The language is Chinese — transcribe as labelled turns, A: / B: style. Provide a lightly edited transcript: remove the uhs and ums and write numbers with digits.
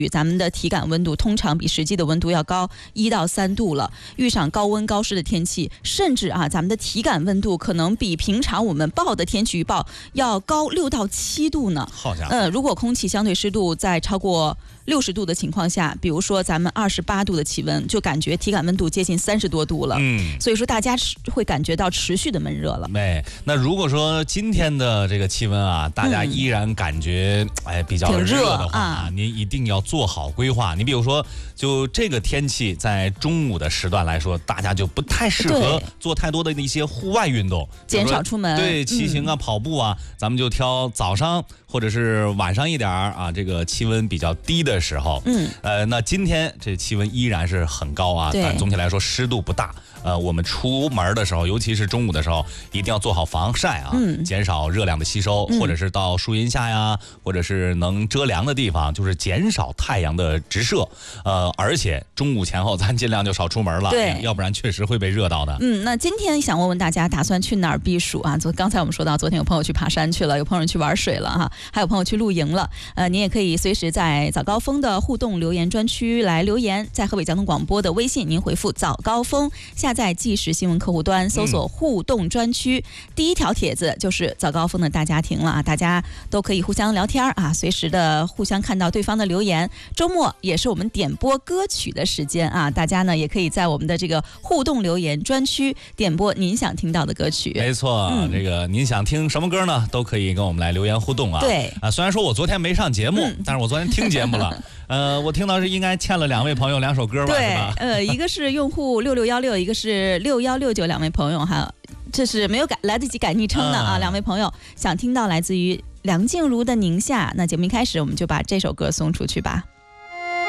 A: 咱们的体感温度通常比实际的温度要高1到3度了。遇上高温高湿的天气，甚至咱们的体感温度可能比平常我们报的天气预报要高6到7度呢。
B: 好家伙！
A: 如果空气相对湿度在超过60度的情况下，比如说咱们28度的气温，就感觉体感温度接近30多度了。所以说大家会感觉到持续的闷热了。
B: 那如果说今天的这个气温大家依然感觉比较热的话，您一定要做好规划。你比如说，就这个天气，在中午的时段来说，大家就不太适合做太多的一些户外运动，
A: 减少出门。
B: 对，骑行跑步咱们就挑早上或者是晚上一点这个气温比较低的时候。那今天这气温依然是很高但总体来说湿度不大。我们出门的时候，尤其是中午的时候，一定要做好防晒减少热量的吸收，或者是到树荫下呀，或者是能遮凉的地方，就是减少太阳的直射。而且中午前后咱尽量就少出门了，要不然确实会被热到的。
A: 那今天想问问大家，打算去哪儿避暑刚才我们说到，昨天有朋友去爬山去了，有朋友去玩水了还有朋友去露营了。你也可以随时在早高峰的互动留言专区来留言，在河北交通广播的微信，您回复早高峰，下载即时新闻客户端，搜索互动专区，第一条帖子就是早高峰的大家庭了大家都可以互相聊天随时的互相看到对方的留言。周末也是我们点播歌曲的时间大家呢也可以在我们的这个互动留言专区点播您想听到的歌曲。
B: 没错，这个您想听什么歌呢，都可以跟我们来留言互动
A: 对
B: 虽然说我昨天没上节目，但是我昨天听节目了。我听到是应该欠了2位朋友2首歌吧？
A: 对，一个是用户6616，一个是6169，两位朋友这是没有来得及改昵称的两位朋友想听到来自于梁静茹的《宁夏》。那节目一开始我们就把这首歌送出去吧。